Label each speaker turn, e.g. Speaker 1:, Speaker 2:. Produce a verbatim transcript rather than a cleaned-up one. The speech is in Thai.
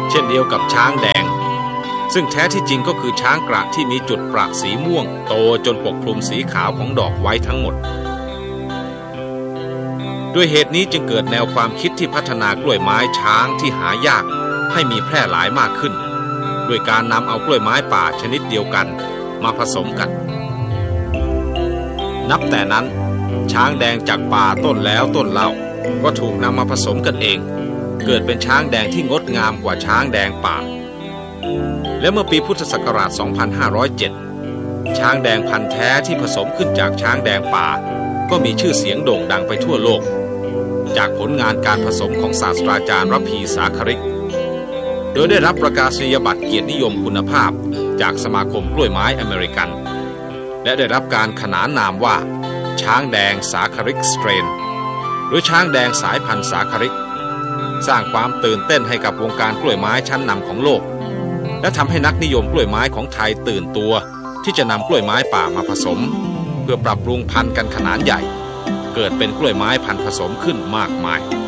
Speaker 1: เช่นเดียวกับช้างแดงซึ่งแท้ที่จริงก็คือช้างกระที่มีจุดประสีม่วงโตจนปกคลุมสีขาวของดอกไว้ทั้งหมดด้วยเหตุนี้จึงเกิดแนวความคิดที่พัฒนากล้วยไม้ช้างที่หายากให้มีแพร่หลายมากขึ้นด้วยการนำเอากล้วยไม้ป่าชนิดเดียวกันมาผสมกันนับแต่นั้นช้างแดงจากป่าต้นแล้วต้นเล่าก็ถูกนำมาผสมกันเองเกิดเป็นช้างแดงที่งดงามกว่าช้างแดงป่าและเมื่อปีพุทธศักราช สองพันห้าร้อยเจ็ด ช้างแดงพันธุ์แท้ที่ผสมขึ้นจากช้างแดงป่าก็มีชื่อเสียงโด่งดังไปทั่วโลกจากผลงานการผสมของศาสตราจารย์ระพีสาคริกโดยได้รับประกาศนียบัตรเกียรตินิยมคุณภาพจากสมาคมกล้วยไม้อเมริกันและได้รับการขนานนามว่าช้างแดงสาคริกสเตรนหรือช้างแดงสายพันธุ์สาคริกสร้างความตื่นเต้นให้กับวงการกล้วยไม้ชั้นนำของโลกและทำให้นักนิยมกล้วยไม้ของไทยตื่นตัวที่จะนำกล้วยไม้ป่ามาผสมเพื่อปรับปรุงพันธุ์กันขนาดใหญ่เกิดเป็นกล้วยไม้พันธุ์ผสมขึ้นมากมาย